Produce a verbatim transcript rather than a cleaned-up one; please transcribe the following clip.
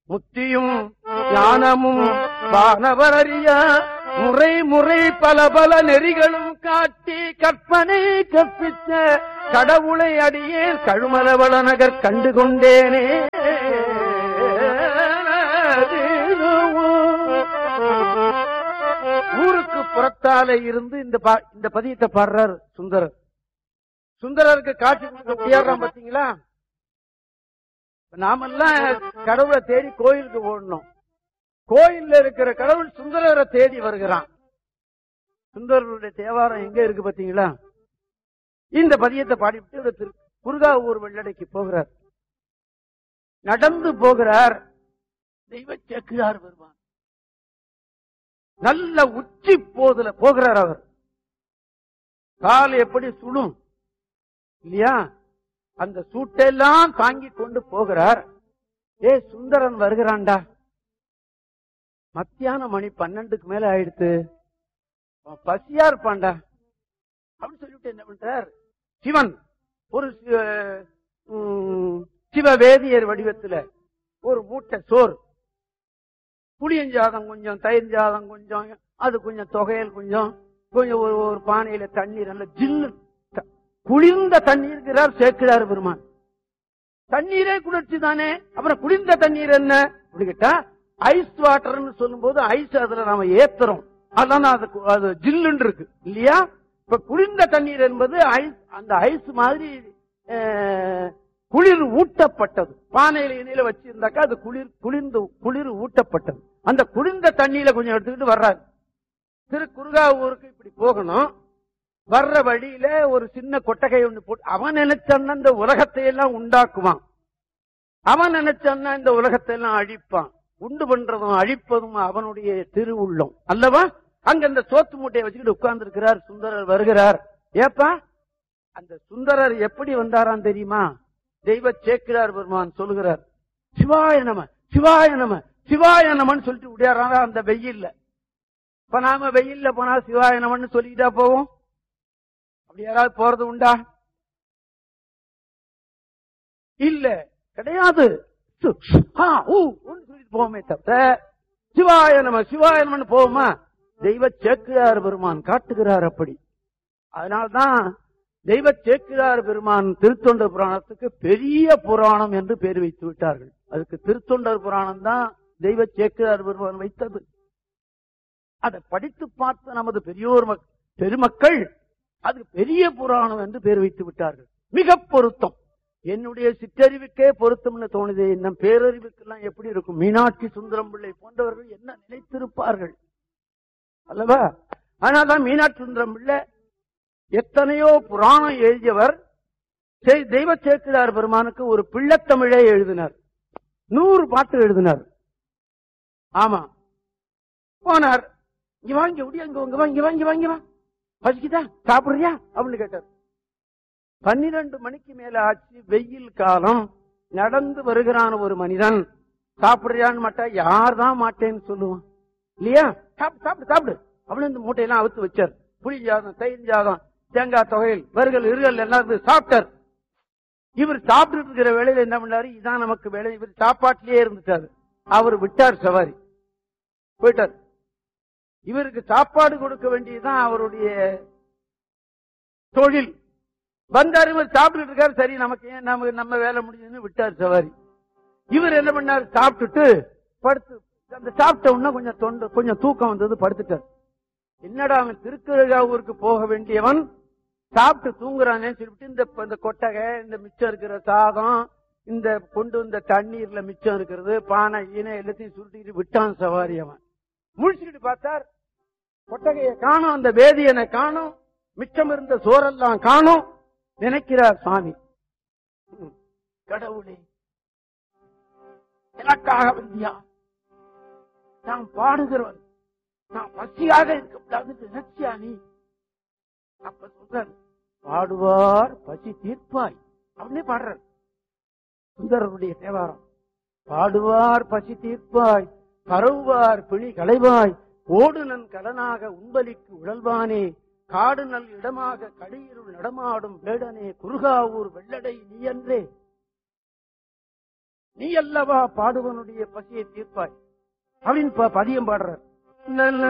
முத்தியும் ஞானமும் வானவரறிய முறை முறை பல பல நெறிகளும் காட்டி கற்பனை கற்பித்த கடவுளை அடியே கழுமலவள நகர் கண்டு கொண்டேனே. ஊருக்கு புறத்தாலே இருந்து இந்த இந்த பதியத்தை பாடுறார் சுந்தரர். சுந்தரருக்கு காட்சி கொடுக்க முடியாதான் பாத்தீங்களா? நாமெல்லாம் கடவுளை தேடி கோயிலுக்கு ஓடணும். கோயில்ல இருக்கிற கடவுள் சுந்தரரை தேடி வருகிறான். சுந்தரருடைய தேவாரம் எங்க இருக்கு பாத்தீங்களா? இந்த பதியத்தை பாடிவிட்டு குருகாவூர் வெள்ளடைக்கு போகிறார். நடந்து போகிறார். தெய்வ சேக்கிழார் வருவான். நல்ல உச்சி போதுல போகிறார். அவர் கால் எப்படி சுடும் இல்லையா? அந்த சூட்டெல்லாம் தாங்கி கொண்டு போகிறார். ஏ சுந்தரன் வருகிறான்டா. மத்தியான மணி பன்னெண்டுக்கு மேல ஆயிடுத்து, பசியா இருப்பான்டா அப்படின்னு சொல்லிட்டு என்ன பண்றார்? சிவன் ஒரு சிவவேதியர் வடிவத்துல ஒரு மூட்டை சோறு, புளியஞ்சாதம் கொஞ்சம், தயிர் ஜாதம் கொஞ்சம், அது கொஞ்சம் தொகையல் கொஞ்சம், கொஞ்சம் ஒரு ஒரு பானையில தண்ணீர், நல்ல ஜில்லு குளிர்ந்த தண்ணீர் இருக்கிறார் சேக்கிழார் பெருமான். தண்ணீரே குளிர்ச்சி தானே, அப்புறம் குளிர்ந்த தண்ணீர் என்ன அப்படி கேட்டா ஐஸ் வாட்டர்னு சொல்லும் போது ஐஸ் அதுல நாம ஏத்துறோம், அதான் அது அது ஜில்லுன்னு இருக்கு இல்லையா? இப்ப குளிர்ந்த தண்ணீர் என்பது ஐஸ், அந்த ஐஸ் மாதிரி குளிர் ஊட்டப்பட்டது. பானையில இணையில வச்சிருந்தாக்கா அது குளிர் குளிர்ந்து குளிர் ஊட்டப்பட்டது. அந்த குளிர்ந்த தண்ணியில கொஞ்சம் எடுத்துக்கிட்டு வர்றாரு. திரு குருகாவூருக்கு இப்படி போகணும். வர்ற வழியில ஒரு சின்ன கொட்டகை ஒண்ணு போட்டு, அவன் நினைச்சான்னா இந்த உலகத்தை எல்லாம் உண்டாக்குவான், அவன் நினைச்சான்னா இந்த உலகத்தை எல்லாம் அழிப்பான். உண்டு பண்றதும் அழிப்பதும் அவனுடைய திருவுள்ளம் அல்லவா? அங்க அந்த சோத்து மூட்டையை வச்சுக்கிட்டு உட்கார்ந்து இருக்கிறார். சுந்தரர் வருகிறார். ஏப்பா, அந்த சுந்தரர் எப்படி வந்தாராம் தெரியுமா? தெய்வ சேக்கிழார் பெருமான் சொல்லுகிறார், சிவாய நம சிவாய நம சிவாய நமன்னு சொல்லிட்டு விடையாரா அந்த வெயில்ல. இப்ப நாம வெயில்ல போனா சிவாய நமன்னு சொல்லிக்கிட்டா போவோம்? அப்படி யாராவது போறது உண்டா? இல்ல, கிடையாது. சொல்லிட்டு போவோமே தவிர சிவாய நம சிவாய நமன்னு போவோமா? தெய்வ சேக்கிழார் பெருமான் காட்டுகிறார் அப்படி. அதனால்தான் தெய்வ சேக்கிழார் பெருமான் திருத்தொண்டர் புராணத்துக்கு பெரிய புராணம் என்று பேர் வைத்து விட்டார்கள். அதுக்கு திருத்தொண்டர் புராணம் தான் தெய்வ சேக்கிழார் பெருமான் வைத்தது. அதை படித்து பார்த்த நமது பெரியோர் பெருமக்கள் அது பெரிய புராணம் என்று பேர் வைத்து விட்டார்கள். மிக பொருத்தம். என்னுடைய சிற்றறிவுக்கே பொருத்தம்னு தோணுதே, நம் பேரறிவுக்கெல்லாம் எப்படி இருக்கும்? மீனாட்சி சுந்தரம் பிள்ளை போன்றவர்கள் என்ன நினைத்திருப்பார்கள் அல்லவா? ஆனால்தான் மீனாட்சி சுந்தரம் பிள்ளை எத்தனையோ புராணம் எழுதியவர். தெய்வ சேக்கிழார் பெருமானுக்கு ஒரு பிள்ளைத்தமிழே எழுதினார். நூறு பாட்டு எழுதினார். ஆமா, போனார். இங்க வாங்கி உடைய இங்க வாங்கி வாங்கி வாங்கி வா, பசிக்குதா, சாப்பிடுறியா அப்படின்னு கேட்டார். பன்னிரண்டு மணிக்கு மேல ஆச்சு, வெயில் காலம். நடந்து வருகிறான் ஒரு மனிதன். சாப்பிடுறியான்னு மாட்டா யார் தான் மாட்டேன்னு சொல்லுவான் இல்லையா? சாப்பிடு சாப்பிடு சாப்பிடு அப்படின்னு இந்த மூட்டையெல்லாம் அவுத்து வச்சார். புளி ஜாதம், தயிர் ஜாதம், தேங்காய் தொகையில், வறுகள் இருகள் எல்லாம் சாப்பிட்டார். இவர் சாப்பிட்டு இருக்கிற வேலையில என்ன பண்ணாரு? இதான் நமக்கு வேலை. இவர் சாப்பாட்டிலேயே இருந்துட்டாரு. அவர் விட்டார் சவாரி, போயிட்டார். இவருக்கு சாப்பாடு கொடுக்க வேண்டியதுதான் அவருடைய தொழில். வந்தாரு, இவர் சாப்பிட்டு இருக்காரு. சரி, நமக்கு ஏன், நமக்கு நம்ம வேலை முடிஞ்சதுன்னு விட்டார் சவாரி. இவர் என்ன பண்ணாரு? சாப்பிட்டுட்டு படுத்து, அந்த சாப்பிட்ட உடனே கொஞ்சம் தொண்டை கொஞ்சம் தூக்கம் வந்தது, படுத்துட்டார். என்னடா அவன் திருக்கழுகாவூருக்கு போக வேண்டியவன் சாப்பிட்டு தூங்குறானே சொல்லிட்டு இந்த கொட்டகை, இந்த மிச்சம் இருக்கிற சாதம், இந்த கொண்டு வந்த தண்ணீர்ல மிச்சம் இருக்கிறது, பானை ஈனை எல்லாத்தையும் சுருட்டிட்டு விட்டான் சவாரி. அவன் முழிச்சுக்கிட்டு பார்த்தார், கொட்டகையை காணும், அந்த வேதியனை காணும், மிச்சம் இருந்த சோரெல்லாம் காணும். நினைக்கிறார் சாமி, கடவுளே எனக்காக வந்தியா? நான் பாடுகிறவன், நான் பசியாக இருக்கக்கூடாது நினைச்சியா நீ? அப்ப சொல்றார், பாடுவார் பசி தீர்ப்பாய் அப்படின்னே பாடுறார் சுந்தரருடைய தேவாரம். பாடுவார் பசி தீர்ப்பாய், பரவுவார் பிணி களைவாய், ஓடுநன் கடனாக உண்பலிக்கு உழல்வானே, காடு நல் இடமாக கடியிருள் நடமாடும் வேடனே, குருகாவூர் வெள்ளடை நீ என்றே நீ அல்லவா பாடுவனுடைய பசியை தீர்ப்பாய் அப்படின்னு பதியம் பாடுற.